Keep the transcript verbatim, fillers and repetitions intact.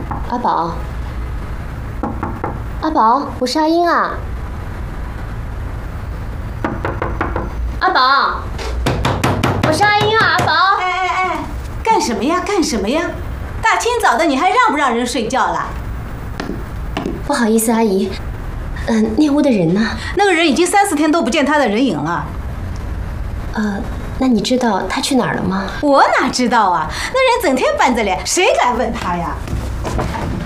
阿宝，阿宝，我是阿英啊。阿宝，我是阿英啊，阿宝。 哎哎哎，干什么呀？干什么呀？大清早的你还让不让人睡觉了？ 不好意思，阿姨。嗯、呃，那屋的人呢？ 那个人已经三四天都不见他的人影了。 呃，那你知道他去哪儿了吗？ 我哪知道啊？那人整天板着脸，谁敢问他呀？